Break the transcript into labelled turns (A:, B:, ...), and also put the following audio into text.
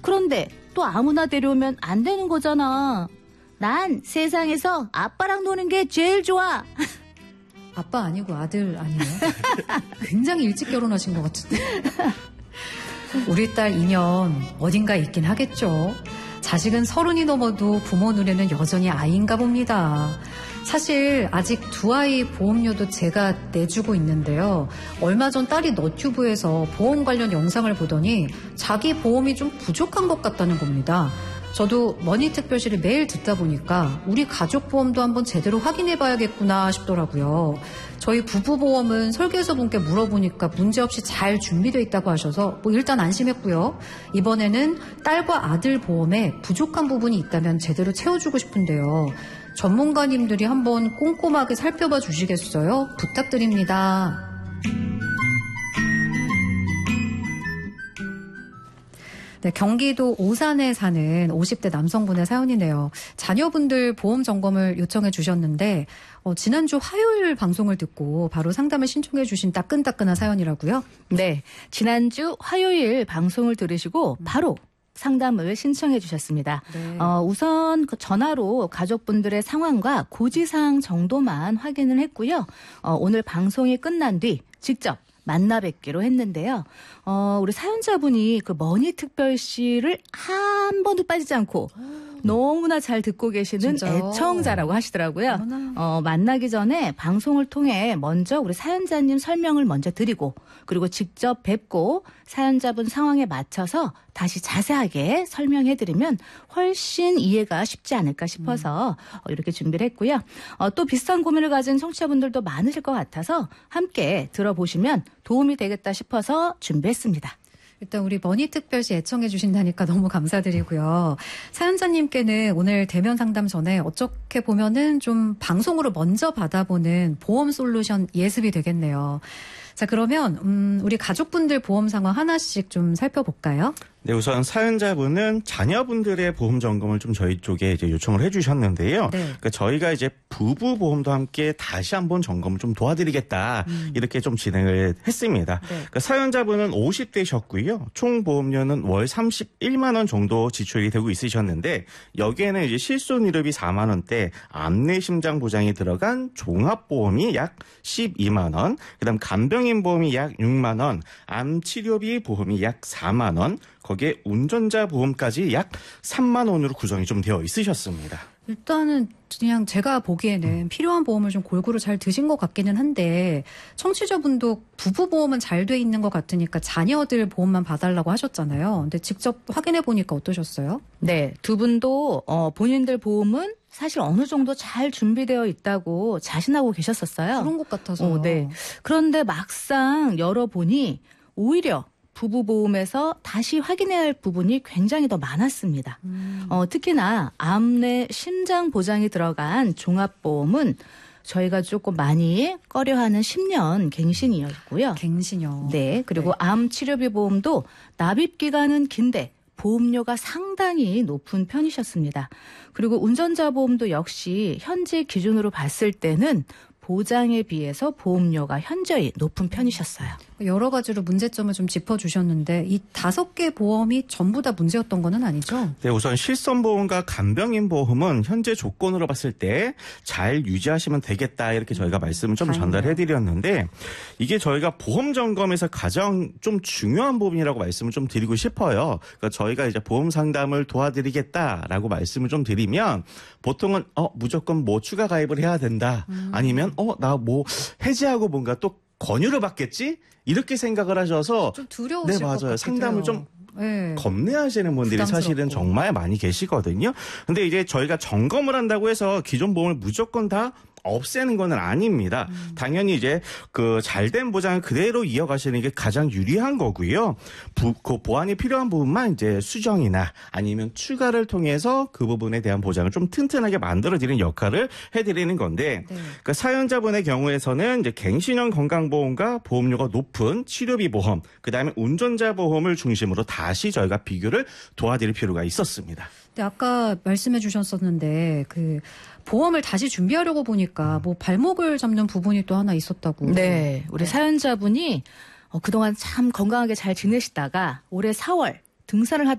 A: 그런데 또 아무나 데려오면 안 되는 거잖아. 난 세상에서 아빠랑 노는 게 제일 좋아.
B: 아빠 아니고 아들 아니에요? 굉장히 일찍 결혼하신 것 같은데. 우리 딸 인연 어딘가 있긴 하겠죠. 자식은 30이 넘어도 부모 눈에는 여전히 아이인가 봅니다. 사실 아직 두 아이 보험료도 제가 내주고 있는데요. 얼마 전 딸이 너튜브에서 보험 관련 영상을 보더니 자기 보험이 좀 부족한 것 같다는 겁니다. 저도 머니특별시를 매일 듣다 보니까 우리 가족 보험도 한번 제대로 확인해봐야겠구나 싶더라고요. 저희 부부보험은 설계사분께 물어보니까 문제없이 잘 준비되어 있다고 하셔서 일단 안심했고요. 이번에는 딸과 아들 보험에 부족한 부분이 있다면 제대로 채워주고 싶은데요. 전문가님들이 한번 꼼꼼하게 살펴봐 주시겠어요? 부탁드립니다. 네, 경기도 오산에 사는 50대 남성분의 사연이네요. 자녀분들 보험 점검을 요청해 주셨는데 지난주 화요일 방송을 듣고 바로 상담을 신청해 주신 따끈따끈한 사연이라고요?
A: 네, 지난주 화요일 방송을 들으시고 바로 상담을 신청해 주셨습니다.
B: 네.
A: 우선 전화로 가족분들의 상황과 고지사항 정도만 확인을 했고요. 오늘 방송이 끝난 뒤 직접 만나 뵙기로 했는데요. 우리 사연자분이 그 머니특별시를 한 번도 빠지지 않고 너무나 잘 듣고 계시는
B: 진짜요?
A: 애청자라고 하시더라고요. 만나기 전에 방송을 통해 먼저 우리 사연자님 설명을 먼저 드리고 그리고 직접 뵙고 사연자분 상황에 맞춰서 다시 자세하게 설명해드리면 훨씬 이해가 쉽지 않을까 싶어서 이렇게 준비를 했고요. 또 비슷한 고민을 가진 청취자분들도 많으실 것 같아서 함께 들어보시면 도움이 되겠다 싶어서 준비했습니다.
B: 일단 우리 머니특별시 애청해 주신다니까 너무 감사드리고요. 사연자님께는 오늘 대면 상담 전에 어떻게 보면은 좀 방송으로 먼저 받아보는 보험 솔루션 예습이 되겠네요. 자, 그러면 우리 가족분들 보험 상황 하나씩 좀 살펴볼까요?
C: 네, 우선 사연자분은 자녀분들의 보험 점검을 좀 저희 쪽에 이제 요청을 해주셨는데요.
B: 네.
C: 그러니까 저희가 이제 부부 보험도 함께 다시 한번 점검을 좀 도와드리겠다 이렇게 좀 진행을 했습니다.
B: 네.
C: 그러니까 사연자분은 50대셨고요. 총 보험료는 월 31만 원 정도 지출이 되고 있으셨는데 여기에는 이제 실손의료비 4만 원대, 암내심장 보장이 들어간 종합보험이 약 12만 원, 그다음 간병인 보험이 약 6만 원, 암치료비 보험이 약 4만 원. 거기에 운전자 보험까지 약 3만 원으로 구성이 좀 되어 있으셨습니다.
B: 일단은 그냥 제가 보기에는 필요한 보험을 좀 골고루 잘 드신 것 같기는 한데 청취자분도 부부 보험은 잘 돼 있는 것 같으니까 자녀들 보험만 봐달라고 하셨잖아요. 근데 직접 확인해 보니까 어떠셨어요?
A: 네, 두 분도 본인들 보험은 사실 어느 정도 잘 준비되어 있다고 자신하고 계셨었어요.
B: 그런 것 같아서.
A: 네. 그런데 막상 열어보니 오히려 부부보험에서 다시 확인해야 할 부분이 굉장히 더 많았습니다. 특히나 암내 심장 보장이 들어간 종합보험은 저희가 조금 많이 꺼려하는 10년 갱신이었고요.
B: 갱신이요.
A: 네. 그리고 암 치료비 보험도 납입 기간은 긴데 보험료가 상당히 높은 편이셨습니다. 그리고 운전자 보험도 역시 현재 기준으로 봤을 때는 보장에 비해서 보험료가 현저히 높은 편이셨어요.
B: 여러 가지로 문제점을 좀 짚어주셨는데 이 5개 보험이 전부 다 문제였던 건 아니죠?
C: 네, 우선 실손보험과 간병인 보험은 현재 조건으로 봤을 때 잘 유지하시면 되겠다 이렇게 저희가 말씀을 좀 전달해드렸는데 이게 저희가 보험 점검에서 가장 좀 중요한 부분이라고 말씀을 좀 드리고 싶어요. 그러니까 저희가 이제 보험 상담을 도와드리겠다라고 말씀을 좀 드리면 보통은 무조건 뭐 추가 가입을 해야 된다. 아니면 나 뭐 해지하고 뭔가 또 권유를 받겠지? 이렇게 생각을 하셔서
B: 좀 두려우실
C: 네,
B: 것
C: 맞아요.
B: 같기도
C: 상담을
B: 해요.
C: 좀
B: 네.
C: 겁내하시는 분들이
B: 부담스럽고.
C: 사실은 정말 많이 계시거든요. 근데 이제 저희가 점검을 한다고 해서 기존 보험을 무조건 다 없애는 건 아닙니다. 당연히 이제 그 잘된 보장을 그대로 이어가시는 게 가장 유리한 거고요. 그 보완이 필요한 부분만 이제 수정이나 아니면 추가를 통해서 그 부분에 대한 보장을 좀 튼튼하게 만들어드리는 역할을 해드리는 건데,
B: 네.
C: 그 사연자분의 경우에서는 이제 갱신형 건강보험과 보험료가 높은 치료비 보험, 그 다음에 운전자 보험을 중심으로 다시 저희가 비교를 도와드릴 필요가 있었습니다.
B: 근데 아까 말씀해 주셨었는데 그 보험을 다시 준비하려고 보니까 뭐 발목을 잡는 부분이 또 하나 있었다고.
A: 네. 우리 사연자분이 그동안 참 건강하게 잘 지내시다가 올해 4월 등산을